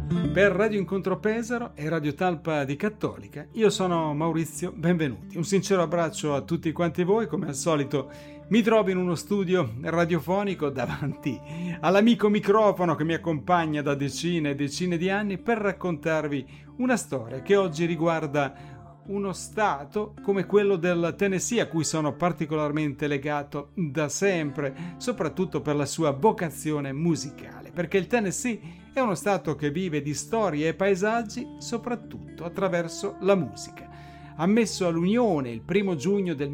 Per Radio Incontro Pesaro e Radio Talpa di Cattolica, io sono Maurizio, benvenuti. Un sincero abbraccio a tutti quanti voi, come al solito mi trovo in uno studio radiofonico davanti all'amico microfono che mi accompagna da decine e decine di anni per raccontarvi una storia che oggi riguarda uno stato come quello del Tennessee, a cui sono particolarmente legato da sempre, soprattutto per la sua vocazione musicale, perché il Tennessee è uno stato che vive di storie e paesaggi soprattutto attraverso la musica. Ammesso all'Unione il 1 giugno del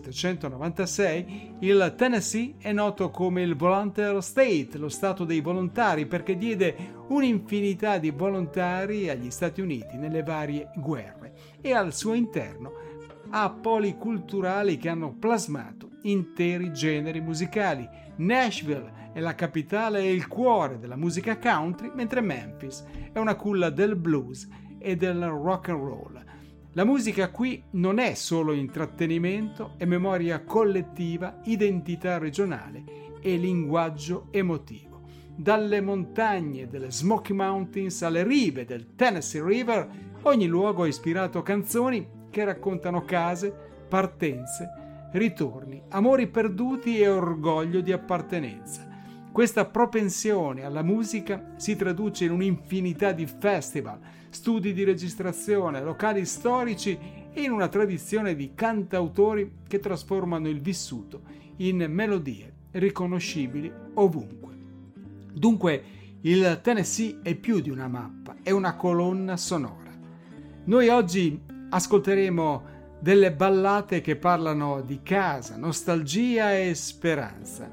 1796, il Tennessee è noto come il Volunteer State, lo stato dei volontari, perché diede un'infinità di volontari agli Stati Uniti nelle varie guerre e al suo interno ha poli culturali che hanno plasmato interi generi musicali. Nashville è la capitale e il cuore della musica country, mentre Memphis è una culla del blues e del rock and roll. La musica qui non è solo intrattenimento, è memoria collettiva, identità regionale e linguaggio emotivo. Dalle montagne delle Smoky Mountains alle rive del Tennessee River, ogni luogo ha ispirato canzoni che raccontano case, partenze, ritorni, amori perduti e orgoglio di appartenenza. Questa propensione alla musica si traduce in un'infinità di festival, studi di registrazione, locali storici e in una tradizione di cantautori che trasformano il vissuto in melodie riconoscibili ovunque. Dunque, il Tennessee è più di una mappa, è una colonna sonora. Noi oggi ascolteremo delle ballate che parlano di casa, nostalgia e speranza.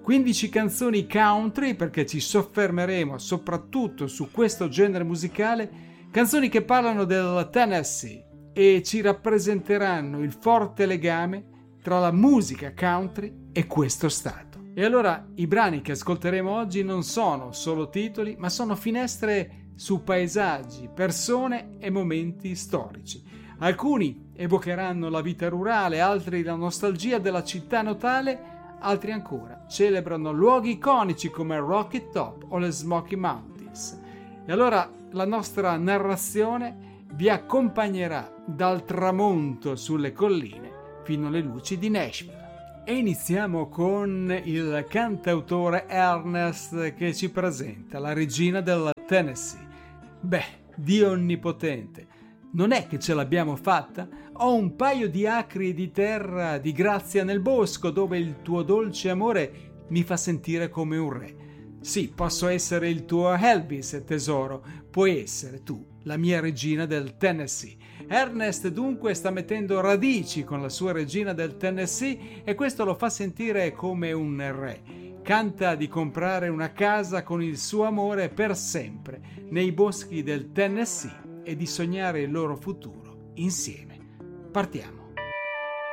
15 canzoni country, perché ci soffermeremo soprattutto su questo genere musicale, canzoni che parlano del Tennessee e ci rappresenteranno il forte legame tra la musica country e questo stato. E allora i brani che ascolteremo oggi non sono solo titoli, ma sono finestre su paesaggi, persone e momenti storici. Alcuni evocheranno la vita rurale, altri la nostalgia della città natale, altri ancora celebrano luoghi iconici come Rocky Top o le Smoky Mountains. E allora la nostra narrazione vi accompagnerà dal tramonto sulle colline fino alle luci di Nashville. E iniziamo con il cantautore Ernest che ci presenta la regina del Tennessee. Beh, Dio onnipotente, non è che ce l'abbiamo fatta? Ho un paio di acri di terra di grazia nel bosco dove il tuo dolce amore mi fa sentire come un re. Sì, posso essere il tuo Elvis, tesoro, puoi essere tu, la mia regina del Tennessee. Ernest dunque sta mettendo radici con la sua regina del Tennessee e questo lo fa sentire come un re. Canta di comprare una casa con il suo amore per sempre nei boschi del Tennessee e di sognare il loro futuro insieme. Partiamo.